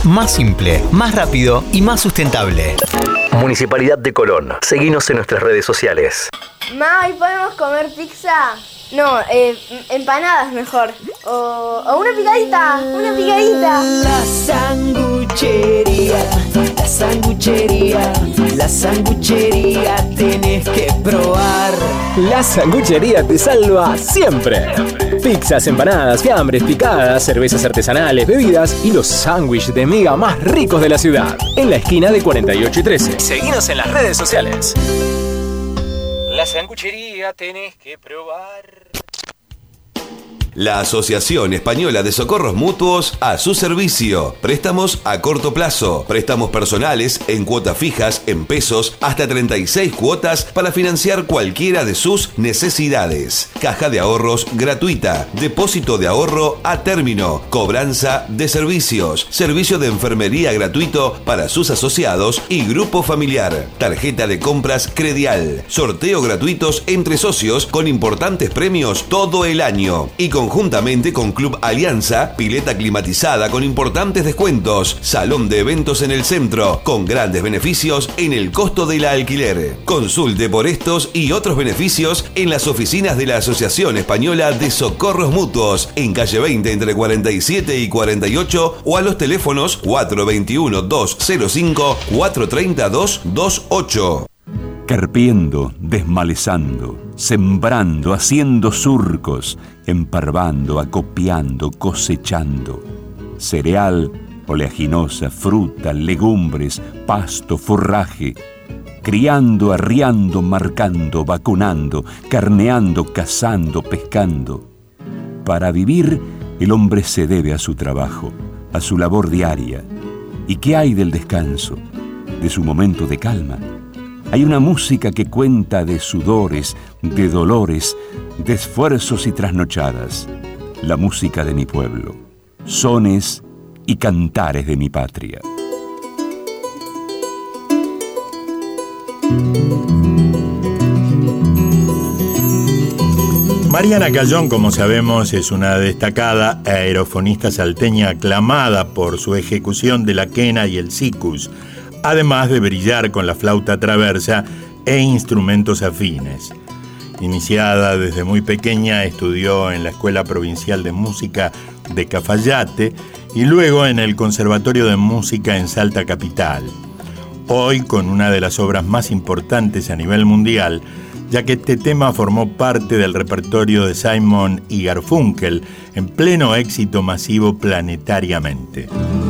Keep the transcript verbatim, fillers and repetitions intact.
más simple, más rápido y más sustentable. Municipalidad de Colón. Seguinos en nuestras redes sociales. Ma, ¿hoy podemos comer pizza? No, eh, empanadas mejor. O, o una picadita, una picadita. La sanguchería, la sanguchería, la sanguchería tenés que probar. La sanguchería te salva siempre. Pizzas, empanadas, fiambres, picadas, cervezas artesanales, bebidas y los sándwiches de miga más ricos de la ciudad. En la esquina de cuarenta y ocho y trece. Seguinos en las redes sociales. La sanguchería tenés que probar. La Asociación Española de Socorros Mutuos a su servicio. Préstamos a corto plazo, préstamos personales en cuotas fijas, en pesos, hasta treinta y seis cuotas para financiar cualquiera de sus necesidades. Caja de ahorros gratuita, depósito de ahorro a término, cobranza de servicios, servicio de enfermería gratuito para sus asociados y grupo familiar, tarjeta de compras Credial, sorteo gratuitos entre socios con importantes premios todo el año y con conjuntamente con Club Alianza, pileta climatizada con importantes descuentos, salón de eventos en el centro, con grandes beneficios en el costo del alquiler. Consulte por estos y otros beneficios en las oficinas de la Asociación Española de Socorros Mutuos, en calle veinte entre cuarenta y siete y cuarenta y ocho o a los teléfonos cuatro veintiuno, dos cero cinco, cuatro treinta, dos veintiocho. Carpiendo, desmalezando, sembrando, haciendo surcos, emparvando, acopiando, cosechando. Cereal, oleaginosa, fruta, legumbres, pasto, forraje. Criando, arriando, marcando, vacunando, carneando, cazando, pescando. Para vivir, el hombre se debe a su trabajo, a su labor diaria. ¿Y qué hay del descanso? De su momento de calma. Hay una música que cuenta de sudores, de dolores, de esfuerzos y trasnochadas. La música de mi pueblo, sones y cantares de mi patria. Mariana Cayón, como sabemos, es una destacada aerofonista salteña aclamada por su ejecución de la quena y el sikus, además de brillar con la flauta traversa e instrumentos afines. Iniciada desde muy pequeña, estudió en la Escuela Provincial de Música de Cafayate y luego en el Conservatorio de Música en Salta Capital. Hoy con una de las obras más importantes a nivel mundial, ya que este tema formó parte del repertorio de Simon y Garfunkel en pleno éxito masivo planetariamente.